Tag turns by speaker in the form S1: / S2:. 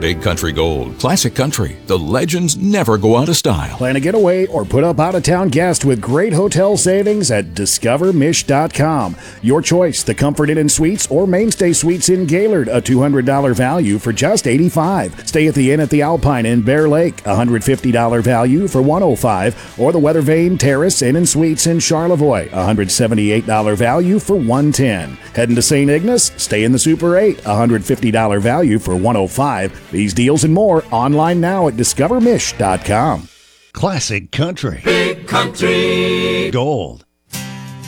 S1: Big Country Gold. Classic country. The legends never go out of style.
S2: Plan a getaway or put up out-of-town guest with great hotel savings at discovermish.com. Your choice, the Comfort Inn and Suites or Mainstay Suites in Gaylord, a $200 value for just $85. Stay at the Inn at the Alpine in Bear Lake, $150 value for $105. Or the Weather Vane Terrace Inn and Suites in Charlevoix, $178 value for $110. Heading to St. Ignace? Stay in the Super 8, $150 value for $105. These deals and more online now at discovermish.com.
S3: Classic country.
S4: Big Country
S3: Gold.